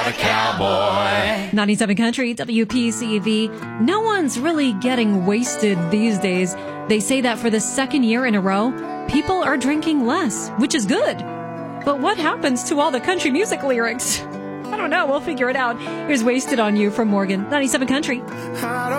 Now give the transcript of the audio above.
A cowboy. 97 Country, WPCV. No one's really getting wasted these days. They say that for the second year in a row, people are drinking less, which is good. But what happens to all the country music lyrics? I don't know. We'll figure it out. Here's Wasted on You from Morgan. 97 Country.